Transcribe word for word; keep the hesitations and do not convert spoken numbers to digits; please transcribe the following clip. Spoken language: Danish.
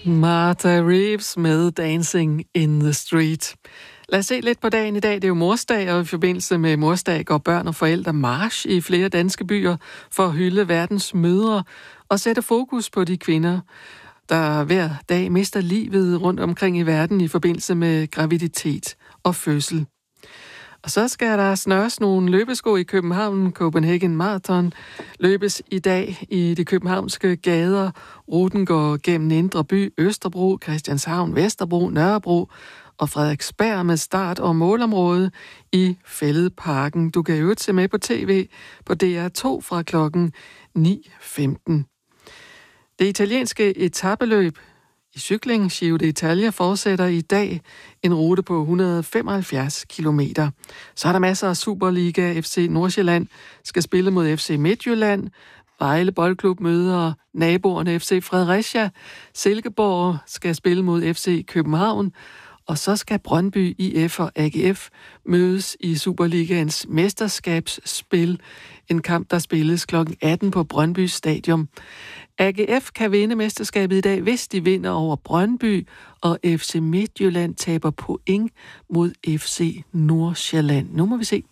Martha Reeves med Dancing in the Street. Lad os se lidt på dagen i dag. Det er jo morsdag, og i forbindelse med morsdag går børn og forældre march i flere danske byer for at hylde verdens mødre og sætte fokus på de kvinder, der hver dag mister livet rundt omkring i verden i forbindelse med graviditet og fødsel. Og så skal der snøres nogle løbesko i København. Copenhagen Marathon løbes i dag i de københavnske gader. Ruten går gennem Indre By, Østerbro, Christianshavn, Vesterbro, Nørrebro og Frederiksberg med start- og målområde i Fælledparken. Du kan jo se med på tv på D R to fra klokken ni femten. Det italienske etapeløb i cykling Giro d'Italia fortsætter i dag en rute på et hundrede og femoghalvfjerds kilometer. Så er der masser af Superliga. F C Nordsjælland skal spille mod F C Midtjylland. Vejle Boldklub møder naboerne F C Fredericia. Silkeborg skal spille mod F C København. Og så skal Brøndby I F og A G F mødes i Superligaens mesterskabsspil. En kamp, der spilles klokken atten på Brøndby Stadion. A G F kan vinde mesterskabet i dag, hvis de vinder over Brøndby, og F C Midtjylland taber point mod F C Nordsjælland. Nu må vi se.